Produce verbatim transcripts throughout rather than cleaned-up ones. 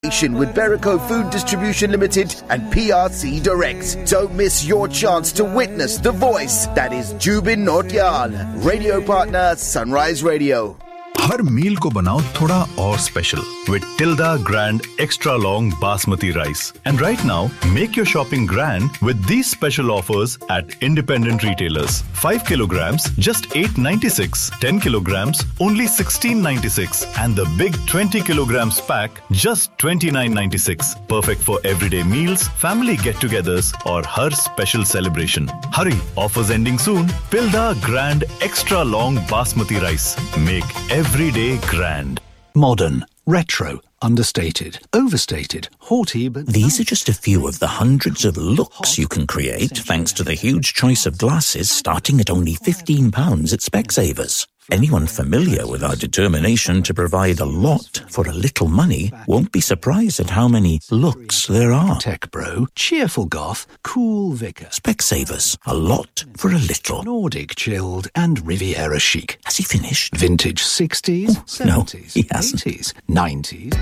with Berico Food Distribution Limited and P R C Direct. Don't miss your chance to witness the voice that is Jubin Nautiyal. Radio partner Sunrise Radio. हर मील को बनाओ थोड़ा और special with Tilda Grand Extra Long Basmati Rice. And right now, make your shopping grand with these special offers at independent retailers. five kilograms, just eight ninety-six. ten kilograms, only sixteen ninety-six. And the big twenty kilograms pack, just twenty-nine ninety-six. Perfect for everyday meals, family get-togethers, or her special celebration. Hurry, offers ending soon. Tilda Grand Extra Long Basmati Rice. Make every day grand. Modern, retro, understated, overstated, haughty, but... These are just a few of the hundreds of looks you can create thanks to the huge choice of glasses starting at only fifteen pounds at Specsavers. Anyone familiar with our determination to provide a lot for a little money won't be surprised at how many looks there are. Tech bro, cheerful goth, cool vicar. Specsavers, a lot for a little. Nordic chilled and Riviera chic. Has he finished? Vintage sixties, oh, seventies, no, he hasn't. eighties, nineties.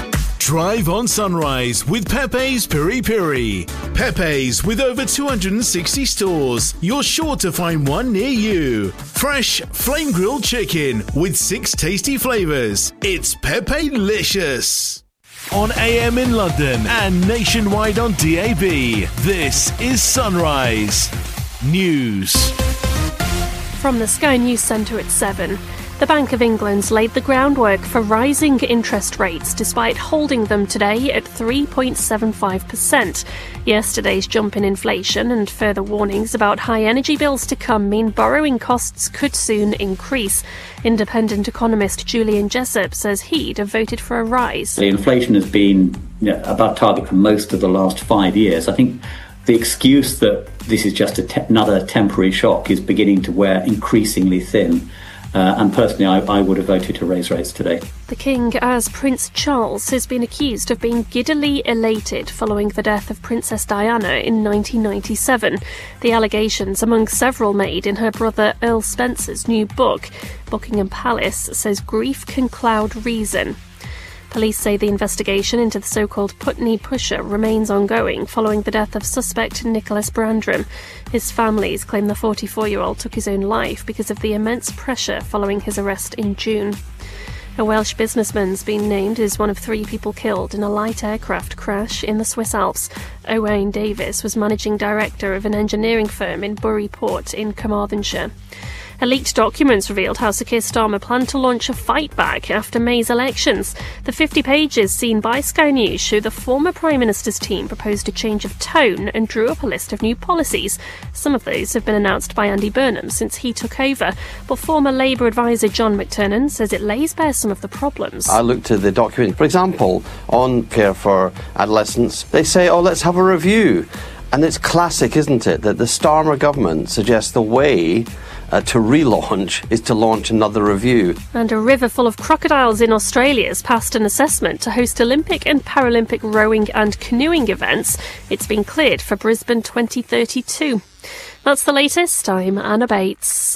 Drive on Sunrise with Pepe's Piri Piri. Pepe's with over two hundred sixty stores. You're sure to find one near you. Fresh flame grilled chicken with six tasty flavours. It's Pepe-licious. On A M in London and nationwide on D A B. This is Sunrise News. From the Sky News Centre at seven. The Bank of England's laid the groundwork for rising interest rates despite holding them today at three point seven five percent. Yesterday's jump in inflation and further warnings about high energy bills to come mean borrowing costs could soon increase. Independent economist Julian Jessup says he'd have voted for a rise. The inflation has been, you know, above target for most of the last five years. I think the excuse that this is just a te- another temporary shock is beginning to wear increasingly thin. Uh, and personally, I, I would have voted to raise rates today. The King, as Prince Charles, has been accused of being giddily elated following the death of Princess Diana in nineteen ninety-seven. The allegations, among several made in her brother Earl Spencer's new book. Buckingham Palace says grief can cloud reason. Police say the investigation into the so-called Putney Pusher remains ongoing following the death of suspect Nicholas Brandram. His families claim the forty-four-year-old took his own life because of the immense pressure following his arrest in June. A Welsh businessman's been named as one of three people killed in a light aircraft crash in the Swiss Alps. Owain Davis was managing director of an engineering firm in Bury Port in Carmarthenshire. A leaked documents revealed how Sir Keir Starmer planned to launch a fight back after May's elections. The fifty pages seen by Sky News show the former Prime Minister's team proposed a change of tone and drew up a list of new policies. Some of those have been announced by Andy Burnham since he took over, but former Labour advisor John McTernan says it lays bare some of the problems. I looked at the document. For example, on care for adolescents, they say, oh, let's have a review. And it's classic, isn't it, that the Starmer government suggests the way Uh, to relaunch is to launch another review. And a river full of crocodiles in Australia has passed an assessment to host Olympic and Paralympic rowing and canoeing events. It's been cleared for Brisbane twenty thirty-two. That's the latest. I'm Anna Bates.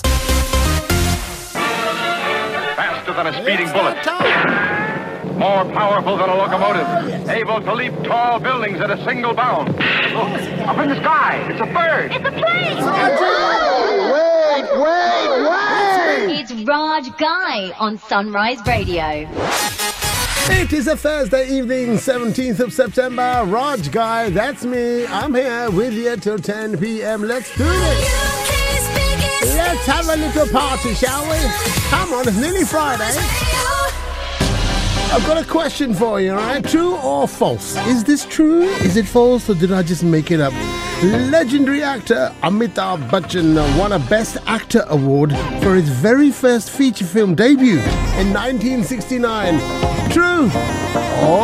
Faster than a speeding bullet. More powerful than a locomotive. Able to leap tall buildings at a single bound. Look, up in the sky. It's a bird. It's a plane. Wait, wait, wait. It's Raj Guy on Sunrise Radio. It is a Thursday evening, seventeenth of September. Raj Guy, that's me. I'm here with you till ten p.m. Let's do this. Let's have a little party, shall we? Come on, it's nearly Friday. I've got a question for you, alright? True or false? Is this true? Is it false, or did I just make it up? Legendary actor Amitabh Bachchan won a Best Actor award for his very first feature film debut in nineteen sixty-nine. True or